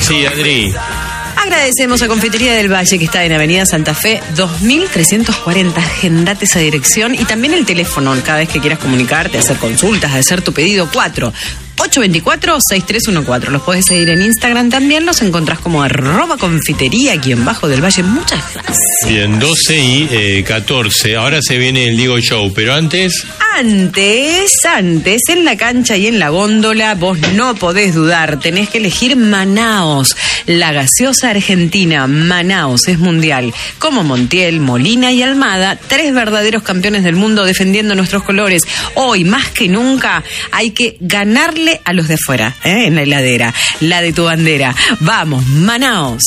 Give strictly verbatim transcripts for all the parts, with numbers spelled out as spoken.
Sí, Adri. Agradecemos a Confitería del Valle, que está en Avenida Santa Fe dos mil trescientos cuarenta. Agendate esa dirección y también el teléfono cada vez que quieras comunicarte, hacer consultas, hacer tu pedido. Cuatro ocho dos cuatro, seis tres uno cuatro. Los podés seguir en Instagram también. Los encontrás como arroba confitería aquí en Bajo del Valle. Muchas gracias. Bien, doce y eh, catorce. Ahora se viene el Diego Show, pero antes... Antes, antes, en la cancha y en la góndola, vos no podés dudar. Tenés que elegir Manaos, la gaseosa argentina. Manaos es mundial. Como Montiel, Molina y Almada, tres verdaderos campeones del mundo defendiendo nuestros colores. Hoy, más que nunca, hay que ganarle a los de afuera, ¿eh? En la heladera, la de tu bandera. Vamos, Manaos.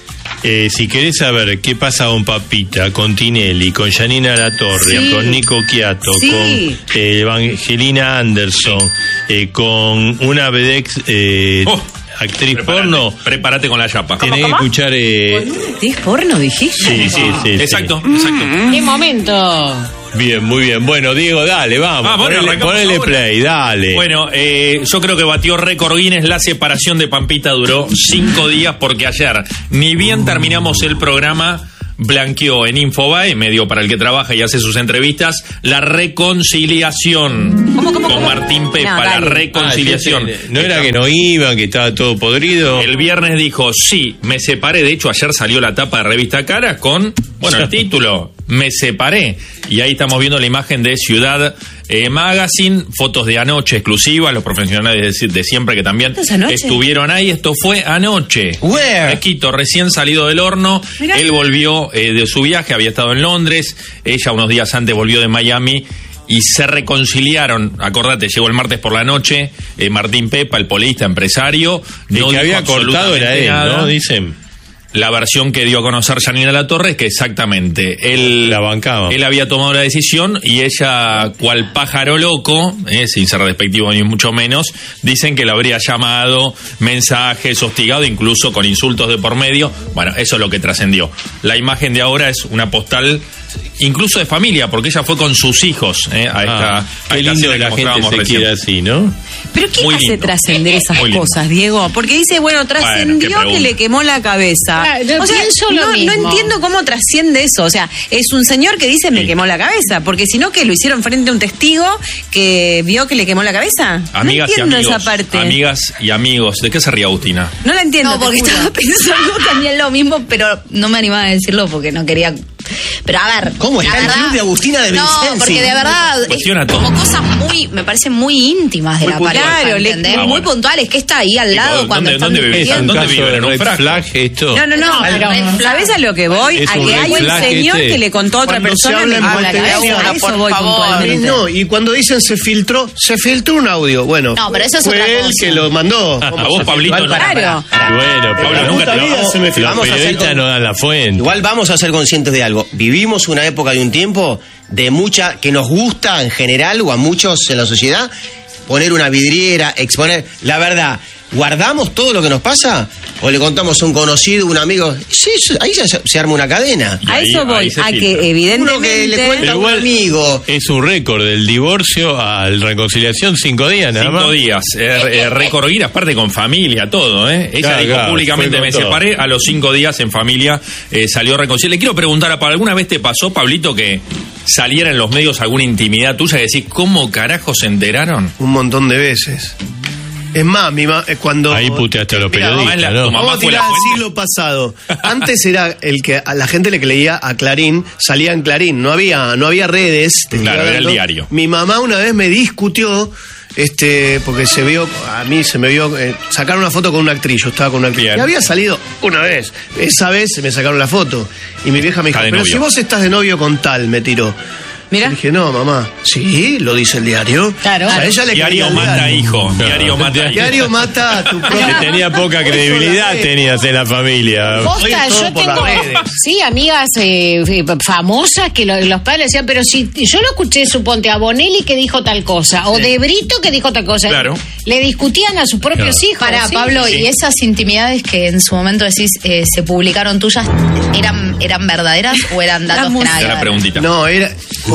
Eh, si querés saber qué pasa con Papita, con Tinelli, con Janina Latorre, Sí. con Nico Quiato, Sí. con eh, Evangelina Anderson, eh, con una vedex eh, Oh, actriz prepárate, porno, Prepárate con la chapa. tenés que escuchar... Eh, ¿Es porno, dijiste? sí, sí, sí. Exacto, sí. exacto. ¡Qué momento! Bien, muy bien. Bueno, Diego, dale, vamos. Ah, bueno, ponele arrancamos ponele ahora. play, dale. Bueno, eh, yo creo que batió récord Guinness. La separación de Pampita duró cinco días porque ayer, ni bien terminamos el programa, blanqueó en Infobae, medio para el que trabaja y hace sus entrevistas, la reconciliación ¿Cómo, cómo, con cómo? Martín Pepa, No, la dale. reconciliación. Ah, sí, sí. No era que no iban, que estaba todo podrido. El viernes dijo, sí, me separé. De hecho, ayer salió la tapa de Revista Cara con, bueno, el título, Me separé. Y ahí estamos viendo la imagen de Ciudad eh, Magazine, fotos de anoche exclusivas, los profesionales de, de siempre que también ¿Esto es anoche? estuvieron ahí. Esto fue anoche. Where? Fresquito, recién salido del horno. Mirá. Él volvió eh, de su viaje, había estado en Londres. Ella unos días antes volvió de Miami. Y se reconciliaron, acordate, llegó el martes por la noche, eh, Martín Pepa, el política, empresario, El no que dijo había cortado era absolutamente él, nada. ¿no? Dicen. La versión que dio a conocer Janina Latorre es que exactamente él La bancaba. él había tomado la decisión y ella, cual pájaro loco, eh, sin ser despectivo ni mucho menos, dicen que lo habría llamado, mensajes, hostigado, incluso con insultos de por medio. Bueno, eso es lo que trascendió. La imagen de ahora es una postal incluso de familia, porque ella fue con sus hijos eh, a esta, Ah, a qué esta lindo cena que la gente mostrábamos se recién. quiera así, ¿no? ¿Pero qué Muy hace lindo. trascender esas Muy lindo. cosas, Diego? Porque dice, bueno, trascendió pregunta. que le quemó la cabeza. Claro, yo o sea, pienso lo no, no mismo. entiendo cómo trasciende eso. O sea, es un señor que dice, me Sí. quemó la cabeza. Porque si no, que lo hicieron frente a un testigo que vio que le quemó la cabeza. Amigas no y entiendo amigos, esa parte. amigas y amigos. ¿De qué se ría Agustina? No la entiendo. No, porque te juro. estaba pensando también lo mismo, pero no me animaba a decirlo porque no quería. Pero a ver. ¿Cómo está la el verdad- club de Agustina de No, Vincenzi? porque de verdad es Cuestiona todo. como cosas muy, me parecen muy íntimas de Muy la puntuales. pareja, Claro, le- ¿entendés? Ah, muy bueno. puntuales, que está ahí al Tipo, lado cuando ¿dónde- están dónde vivís? ¿Es un discutiendo. ¿Dónde caso viven? de ¿En un red frasco? flag esto? No, no, no. No, pero- pero, ¿sabes a lo que voy? Es A un que red hay un flag señor este. que le contó a otra Cuando se persona habla me en quemó la cabeza. televisión, A eso por voy favor. Sí, puntualmente. no, y cuando dicen se filtró, se filtró un audio. Bueno, No, pero eso es fue otra él cosa. que lo mandó. A vos, Pablito, Igual, no. pará, Claro. pará. Bueno, pero Pablo, La nunca puta te vida lo- se me los filtró. Vamos a hacer periodistas con- no dan la fuente. Igual vamos a ser conscientes de algo. Vivimos una época y un tiempo de mucha que nos gusta en general o a muchos en la sociedad poner una vidriera, exponer. La verdad, ¿guardamos todo lo que nos pasa? ¿O le contamos a un conocido, un amigo? Sí, eso- ahí ya se, se arma una cadena. Y A ahí- eso voy, ahí se a filtra. que Uno que le evidentemente... cuenta a un amigo. Es un récord del divorcio a la reconciliación, cinco días nada Cinco más. días, eh, eh, récord Guinness, aparte con familia, todo, ¿eh? Ella Claro, dijo claro, públicamente, fue me con todo. separé, a los cinco días en familia eh, salió reconciliar. Le quiero preguntar a Pablo, ¿alguna vez te pasó, Pablito, que saliera en los medios alguna intimidad tuya y decís, ¿cómo carajo se enteraron? Un montón de veces. Es más, mi ma- eh, cuando... Ahí puteaste a los Mirá, periodistas, la- ¿no? tu mamá Vamos a fue la tirar al fuente. siglo pasado. Antes era el que a la gente le que leía a Clarín, salía en Clarín, no había, no había redes. te estoy Claro, era el hablando. diario. Mi mamá una vez me discutió, este, porque se vio, a mí se me vio eh, sacar una foto con una actriz, yo estaba con una actriz. Bien. Y había salido una vez. Esa vez me sacaron la foto. Y mi vieja me dijo, Está de pero novio. si vos estás de novio con tal, me tiró. Mirá. Le dije, no, mamá. Sí, lo dice el diario. Claro. A ella le Diario quería el mata diario. hijo, diario mata hijo. Diario mata a tu Que propio... tenía poca Eso credibilidad la- tenías en la familia. Hoy Posta, es todo yo por tengo, las redes. sí, amigas eh, eh, famosas que lo- los padres decían, pero si yo lo escuché, suponte, a Bonelli que dijo tal cosa, o de Brito que dijo tal cosa. Claro. Le discutían a sus propios Claro. hijos. Para ¿sí? Pablo, Sí. ¿y esas intimidades que en su momento decís eh, se publicaron tuyas, eran, eran verdaderas o eran datos Vamos. que nada que Era la ver? preguntita. No, era. No,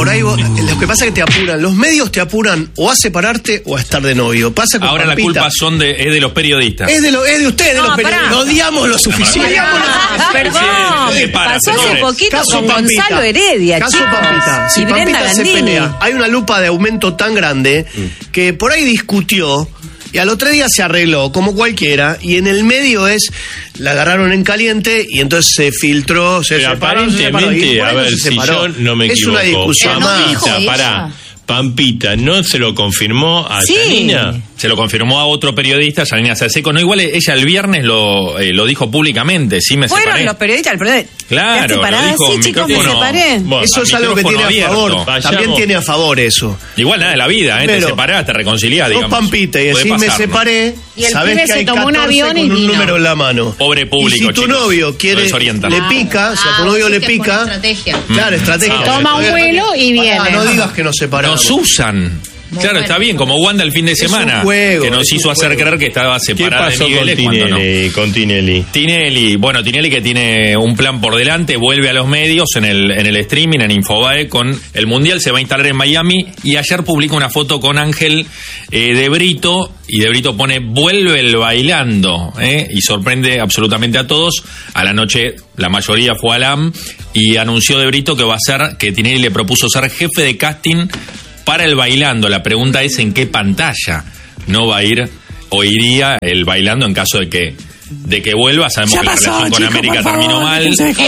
por ahí vos, lo que pasa es que te apuran, los medios te apuran o a separarte o a estar de novio. Pasa con Ahora Pampita. la culpa son de, es de los periodistas. Es de, lo, es de ustedes, No, de los periodistas. pará. Lo odiamos lo suficiente. Ah, perdón, Sí, para, pasó hace señores. poquito Caso con Pampita. Gonzalo Heredia, Caso chicos. Pampita. Si y Brenda Pampita se Gandini. pelea, hay una lupa de aumento tan grande que por ahí discutió y al otro día se arregló, como cualquiera, y en el medio es, la agarraron en caliente y entonces se filtró, se Pero separó, se separó, y aparentemente, por a eso ver, se si separó. yo no me es equivoco, una discusión Pero no más. dijo Pampita, ella. pará. Pampita, ¿no se lo confirmó a Sí. Janina? Se lo confirmó a otro periodista, Janina Salseco. No, igual ella el viernes lo, eh, lo dijo públicamente. Sí, me Fueron separé. los periodistas, el problema. Claro, ¿Te separás? lo dijo Sí, en chicos, me micrófono. separé. Bueno, Eso a es algo que micrófono tiene a abierto. favor. Vayamos. También tiene a favor eso. Igual nada de la vida, ¿eh? Pero- te separás, te reconciliás, Vos, digamos. Pampita, y Puede decís me pasar, ¿no? separé, Y el sabés pibe que se hay tomó un catorce avión y con un vino. número en la mano. Pobre público, Y si tu chicos, novio lo quiere, desorientan. le pica, si a tu Ah, novio le vos decís que fue pica, una estrategia. claro, estrategia. Se toma un vuelo y Pará, viene. no digas que nos separamos. Nos usan. Muy Claro, bueno. está bien, como Wanda el fin de Es un semana, juego, que nos es un hizo hacer juego. creer que estaba ¿Qué separada pasó de con Miguel cuando no. Tinelli? Con Tinelli? Tinelli, bueno, Tinelli que tiene un plan por delante, vuelve a los medios en el, en el streaming, en Infobae, con el Mundial, se va a instalar en Miami, y ayer publica una foto con Ángel eh, de Brito, y de Brito pone, vuelve el bailando, ¿eh? Y sorprende absolutamente a todos. A la noche la mayoría fue a la A M, y anunció de Brito que va a ser, que Tinelli le propuso ser jefe de casting para el bailando. La pregunta es en qué pantalla no va a ir o iría el bailando en caso de que de que vuelva. Sabemos que la relación con América terminó mal,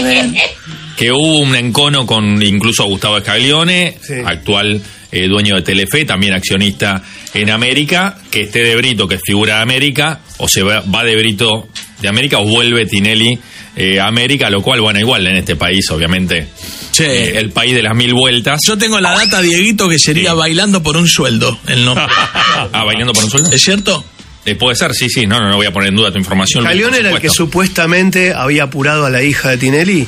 que hubo un encono con incluso Gustavo Scaglione, Sí. actual eh, dueño de Telefe, también accionista en América, que esté de Brito, que es figura de América, o se va, va de Brito de América o vuelve Tinelli eh, a América, lo cual, bueno, igual en este país, obviamente, Che, eh, el país de las mil vueltas. yo tengo la data, Dieguito, que sería Sí. bailando por un sueldo el nombre. Ah, bailando por un sueldo. ¿Es cierto? Eh, puede ser, sí, sí, no, no, no voy a poner en duda tu información. Calión por era el que supuesto. supuestamente había apurado a la hija de Tinelli.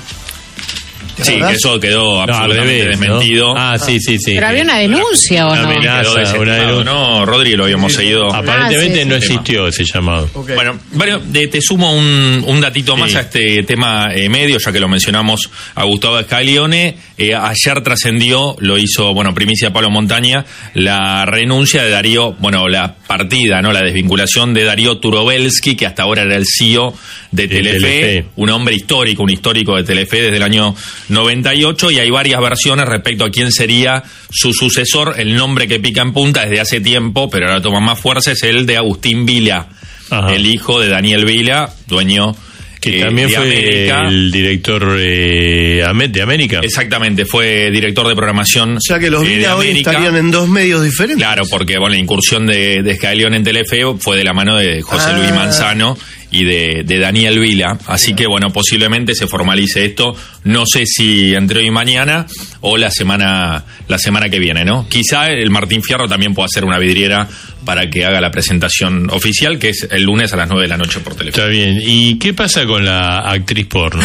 ¿Te Sí, acordás? que eso quedó No, al absolutamente revés, ¿no? desmentido. Ah, sí, sí, sí. Pero había una denuncia, ¿o Una no? amenaza. Quedó una desestimado, denuncia. no, Rodri, lo habíamos seguido. Aparentemente Ah, sí, no sí. existió ese llamado. Ok. Bueno, bueno, de- te sumo un, un datito Sí. más a este tema eh, medio, ya que lo mencionamos a Gustavo Scaglione. Eh, ayer trascendió, lo hizo, bueno, primicia Pablo Montaña, la renuncia de Darío, bueno, la partida, ¿no? La desvinculación de Darío Turovelsky, que hasta ahora era el C E O de De Telefe, Telefe. un hombre histórico, un histórico de Telefe desde el año noventa y ocho, y hay varias versiones respecto a quién sería su sucesor. El nombre que pica en punta desde hace tiempo, pero ahora toma más fuerza, es el de Agustín Vila, Ajá. el hijo de Daniel Vila, dueño Que eh, también de fue América. el director eh, Amet de América. Exactamente, fue director de programación. O sea que los eh, de Vila hoy América. estarían en dos medios diferentes. Claro, porque bueno, la incursión de, de Scaglione en Telefe fue de la mano de José Ah. Luis Manzano y de, de Daniel Vila. Así que bueno, posiblemente se formalice esto. No sé si entre hoy y mañana o la semana, la semana que viene, ¿no? Quizá el Martín Fierro también pueda hacer una vidriera para que haga la presentación oficial, que es el lunes a las nueve de la noche por Telefe. Está bien. ¿Y qué pasa con la actriz porno?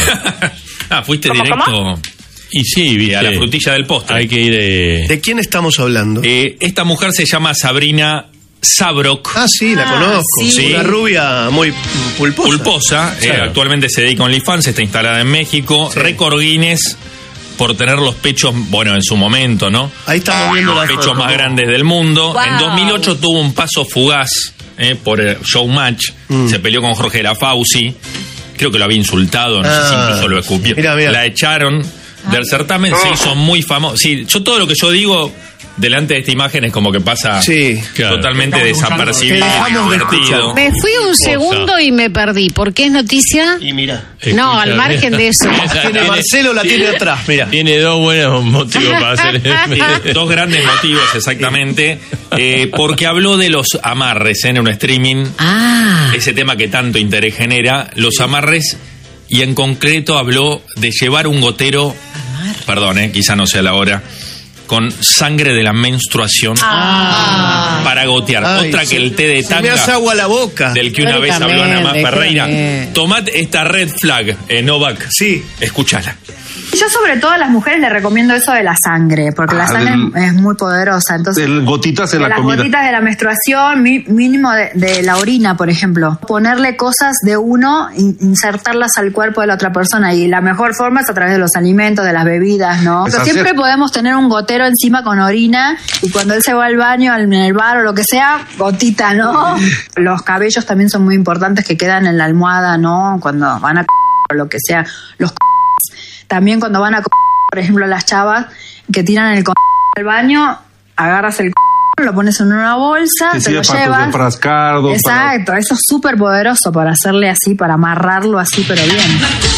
Ah, fuiste directo Y sí, y viste, a la frutilla del postre. hay que ir... eh, ¿De quién estamos hablando? Eh, esta mujer se llama Sabrina Sabrok. Ah, sí, la Ah, conozco. sí. Una rubia muy pulposa. Pulposa, eh, Claro. actualmente se dedica a OnlyFans, está instalada en México. Sí. Récord Guinness por tener los pechos, bueno, en su momento, ¿no? Ahí estamos viendo Los la pechos foto. más grandes del mundo. Wow. En dos mil ocho tuvo un paso fugaz eh, por el Showmatch. Mm. Se peleó con Jorge Lafauci. Creo que lo había insultado, no sé si Ah. incluso lo escupió. Mira, mira. La echaron del certamen, se hizo muy famoso. Sí, yo todo lo que yo digo delante de esta imagen es como que pasa Sí, claro. totalmente Te desapercibido, dejamos de divertido. Me fui un segundo y me perdí. ¿Por qué es noticia? Y mira. No, al escucha, margen de eso. Esa Tiene Marcelo la tiene atrás, mira. Tiene dos buenos motivos para hacer Eh, Dos grandes motivos, exactamente. Eh, porque habló de los amarres eh, en un streaming, Ah, ese tema que tanto interés genera, los amarres, y en concreto habló de llevar un gotero, perdón, eh, quizá no sea la hora, con sangre de la menstruación para gotear. Ay, Otra que se- el té de se me hace tanga, agua la boca. del que una vez habló Ana Más Históricamente, Ferreira. claro. Tomad esta red flag, eh, Novak. Sí. Escúchala. Yo sobre todo a las mujeres les recomiendo eso de la sangre, porque la Ah, sangre del- es muy poderosa. Entonces, del gotitas en de la las comida. gotitas de la menstruación, mi- mínimo de, de la orina, por ejemplo. Ponerle cosas de uno, in- insertarlas al cuerpo de la otra persona. Y la mejor forma es a través de los alimentos, de las bebidas, ¿no? Es Pero hacer- siempre podemos tener un gotero encima con orina y cuando él se va al baño, al- en el bar o lo que sea, gotita, ¿no? Los cabellos también son muy importantes que quedan en la almohada, ¿no? Cuando van a c- o lo que sea. Los c- también cuando van a c- por ejemplo, las chavas que tiran el c- al baño, agarras el c- lo pones en una bolsa, Que te sirve lo para llevas. enfrascar, para- Exacto, eso es súper poderoso para hacerle así, para amarrarlo así, pero bien.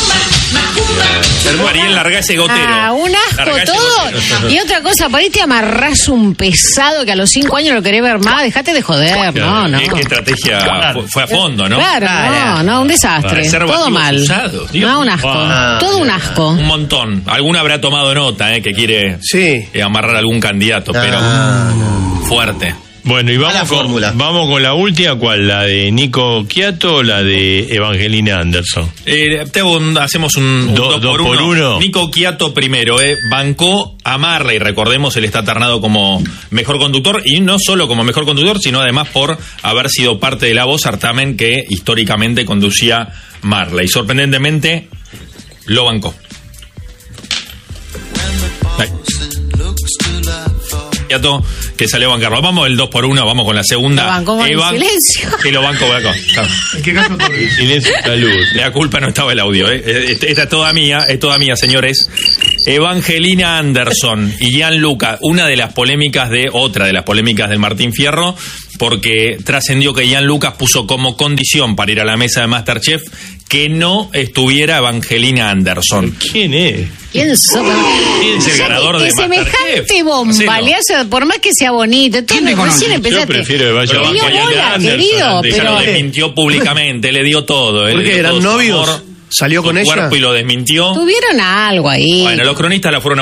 Ariel, larga ese gotero. Ah, un asco Largá ese todo. gotero. Y otra cosa, por ahí te amarrás un pesado que a los cinco años lo querés ver más. Dejate de joder. No, no. ¿Qué, qué estrategia fue, fue a fondo, ¿no? Claro, no, no, un desastre. Preservativos Todo mal. usados, Dios No, un mío. asco. Ah, Todo un asco. Un montón. Alguno habrá tomado nota, eh, que quiere Sí. eh, amarrar a algún candidato, pero fuerte. Bueno, y A la vamos con, fórmula. vamos con la última, ¿cuál? ¿La de Nico Quiato o la de Evangelina Anderson? Eh, te hago un- hacemos un, un Do- dos, dos por, por uno. uno. Nico Quiato primero, eh, bancó a Marley, recordemos, él está ternado como mejor conductor, y no solo como mejor conductor, sino además por haber sido parte de La Voz, certamen que históricamente conducía Marley. Sorprendentemente, lo bancó. Ahí. Quiato, que salió a bancarlo. Vamos el dos por uno, vamos con la segunda. Lo bancó con Evan- silencio. Que lo banco, banco. Claro. Silencio, salud. La culpa no estaba el audio, ¿eh? Esta esta es toda mía, es toda mía, señores. Evangelina Anderson y Gianluca, una de las polémicas de, otra de las polémicas del Martín Fierro, porque trascendió que Gianluca puso como condición para ir a la mesa de MasterChef que no estuviera Evangelina Anderson. ¿Quién es? ¿Quién sos? ¿Quién es el ganador que de semejante MasterChef? bombaleazo, por más que sea bonito, todo, recién empezaste. Yo prefiero que vaya Pero Le dio Evangelina bola, Anderson querido, antes. Ella pero... lo desmintió públicamente, le dio todo. eh, ¿Por le qué? dio ¿Eran todo su novios? amor, ¿Salió su con ella? cuerpo y lo desmintió. Tuvieron algo ahí. Bueno, los cronistas la fueron a